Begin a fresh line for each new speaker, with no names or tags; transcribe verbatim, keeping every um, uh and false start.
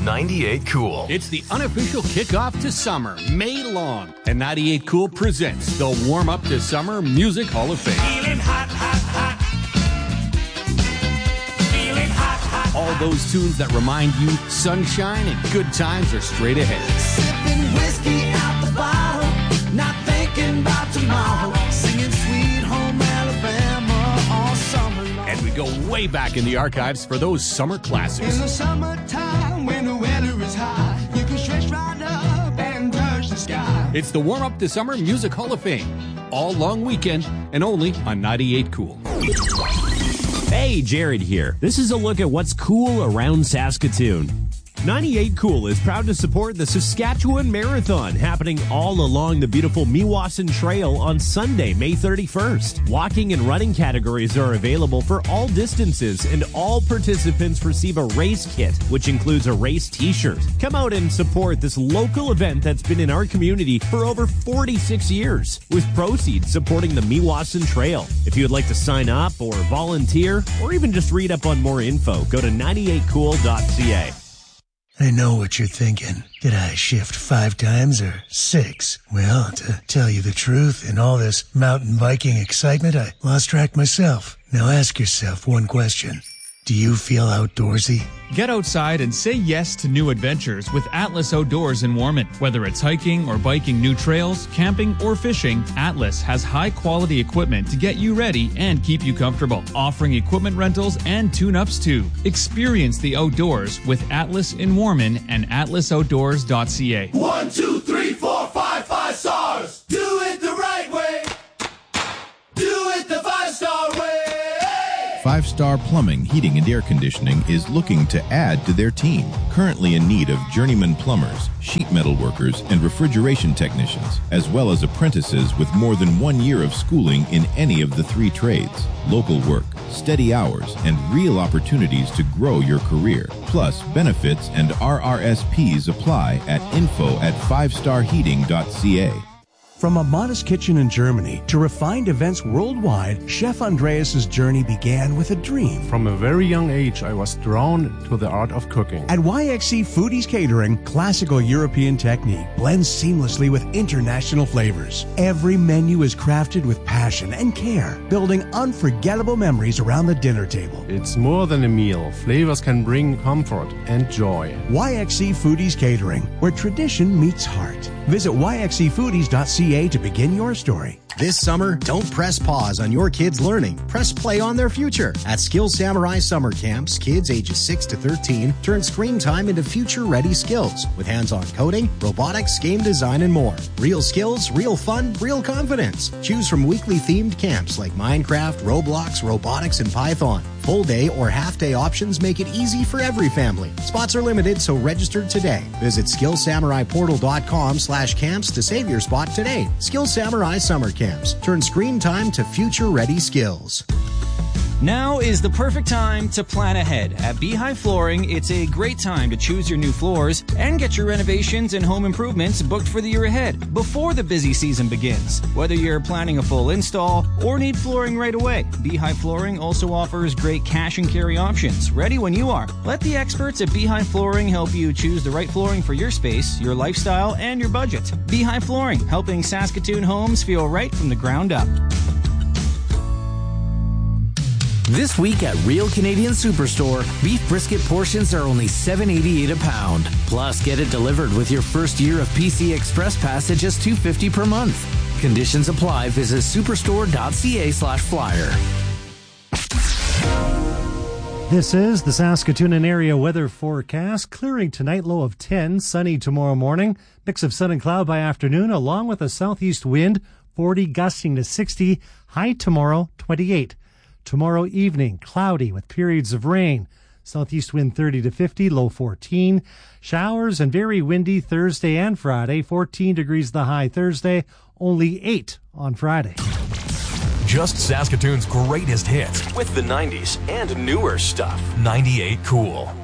ninety-eight Cool.
It's the unofficial kickoff to summer, May long. And ninety-eight Cool presents the Warm Up to Summer Music Hall of Fame.
Feeling hot, hot, hot. Feeling hot, hot,
All those tunes that remind you sunshine and good times are straight ahead.
Sipping whiskey out the bottle, not thinking about tomorrow. Singing Sweet Home Alabama all summer long.
And we go way back in the archives for those summer classics.
In the summertime when the weather is high, you can stretch right up and touch the sky.
It's the Warm Up to Summer Music Hall of Fame. All long weekend and only on ninety-eight Cool.
Hey, Jared here. This is a look at what's cool around Saskatoon. ninety-eight Cool is proud to support the Saskatchewan Marathon happening all along the beautiful Meewasin Trail on Sunday, May thirty-first. Walking and running categories are available for all distances, and all participants receive a race kit, which includes a race t-shirt. Come out and support this local event that's been in our community for over forty-six years, with proceeds supporting the Meewasin Trail. If you would like to sign up or volunteer, or even just read up on more info, go to ninety-eight cool dot c a.
I know what you're thinking. Did I shift five times or six? Well, to tell you the truth, in all this mountain biking excitement, I lost track myself. Now ask yourself one question. Do you feel outdoorsy?
Get outside and say yes to new adventures with Atlas Outdoors in Warman. Whether it's hiking or biking new trails, camping, or fishing, Atlas has high-quality equipment to get you ready and keep you comfortable, offering equipment rentals and tune-ups too. Experience the outdoors with Atlas in Warman and atlas outdoors dot c a.
One, two, three, four, five, five stars. Do it the right way. Do it the five-star way.
Five Star Plumbing, Heating, and Air Conditioning is looking to add to their team. Currently in need of journeyman plumbers, sheet metal workers, and refrigeration technicians, as well as apprentices with more than one year of schooling in any of the three trades. Local work, steady hours, and real opportunities to grow your career. Plus, benefits and R R S Ps apply at info at five star heating dot c a.
From a modest kitchen in Germany to refined events worldwide, Chef Andreas' journey began with a dream.
From a very young age, I was drawn to the art of cooking.
At Y X C Foodies Catering, classical European technique blends seamlessly with international flavors. Every menu is crafted with passion and care, building unforgettable memories around the dinner table.
It's more than a meal. Flavors can bring comfort and joy.
Y X C Foodies Catering, where tradition meets heart. Visit y x c foodies dot c a to begin your story.
This summer, don't press pause on your kids' learning. Press play on their future. At Skills Samurai Summer Camps, kids ages six to thirteen turn screen time into future-ready skills with hands-on coding, robotics, game design, and more. Real skills, real fun, real confidence. Choose from weekly themed camps like Minecraft, Roblox, robotics, and Python. Full day or half day options make it easy for every family. Spots are limited, so register today. Visit skills samurai portal dot com slash camps to save your spot today. Skills Samurai Summer Camps. Turn screen time to future-ready skills.
Now is the perfect time to plan ahead. At Beehive Flooring, it's a great time to choose your new floors and get your renovations and home improvements booked for the year ahead before the busy season begins. Whether you're planning a full install or need flooring right away, Beehive Flooring also offers great cash and carry options, ready when you are. Let the experts at Beehive Flooring help you choose the right flooring for your space, your lifestyle, and your budget. Beehive Flooring, helping Saskatoon homes feel right from the ground up.
This week at Real Canadian Superstore, beef brisket portions are only seven eighty-eight a pound. Plus, get it delivered with your first year of P C Express Pass at just two fifty per month. Conditions apply. Visit superstore dot c a slash flyer.
This is the Saskatoon and area weather forecast. Clearing tonight, low of ten, sunny tomorrow morning. Mix of sun and cloud by afternoon, along with a southeast wind, forty gusting to sixty. High tomorrow, twenty-eight. Tomorrow evening, cloudy with periods of rain. Southeast wind thirty to fifty, low fourteen. Showers and very windy Thursday and Friday. fourteen degrees the high Thursday, only eight on Friday.
Just Saskatoon's greatest hits with the nineties and newer stuff. ninety-eight Cool.